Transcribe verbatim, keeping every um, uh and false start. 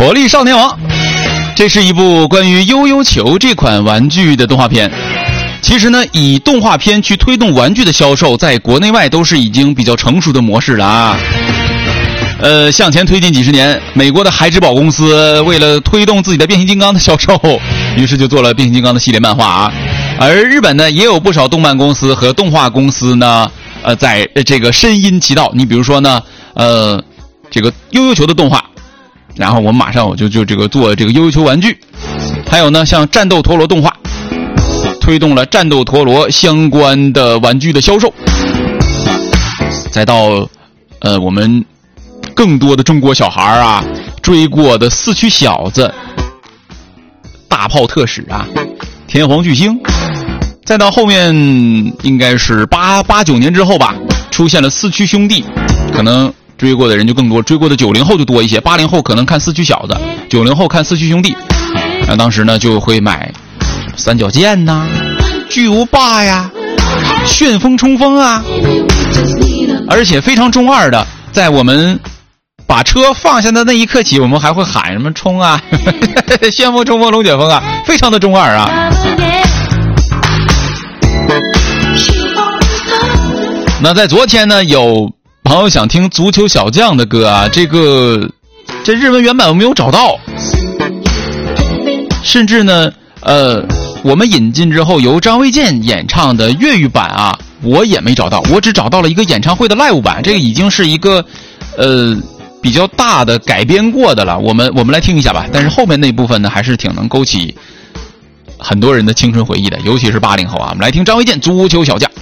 火力少年王，这是一部关于悠悠球这款玩具的动画片。其实呢，以动画片去推动玩具的销售，在国内外都是已经比较成熟的模式了啊。呃，向前推进几十年，美国的孩之宝公司为了推动自己的变形金刚的销售，于是就做了变形金刚的系列漫画啊。而日本呢，也有不少动漫公司和动画公司呢，呃，在这个深谙其道。你比如说呢，呃，这个悠悠球的动画，然后我们马上我就就这个做这个悠悠球玩具，还有呢，像战斗陀螺动画，推动了战斗陀螺相关的玩具的销售，再到呃我们更多的中国小孩啊追过的四驱小子、大炮特使啊、天皇巨星，再到后面应该是八八九年之后吧，出现了四驱兄弟，可能追过的人就更多，追过的九零后就多一些，八零后可能看四驱小子，九零后看四驱兄弟，那当时呢就会买三角剑呐、巨无霸呀、旋风冲锋啊，而且非常中二的，在我们把车放下的那一刻起，我们还会喊什么冲啊旋风冲锋龙卷风啊，非常的中二啊。那在昨天呢，有朋友想听足球小将的歌啊，这个这日文原版我没有找到，甚至呢呃我们引进之后由张卫健演唱的粤语版啊，我也没找到，我只找到了一个演唱会的 live 版，这个已经是一个呃比较大的改编过的了，我们我们来听一下吧。但是后面那部分呢，还是挺能勾起很多人的青春回忆的，尤其是八零后啊。我们来听张卫健《足球小将》。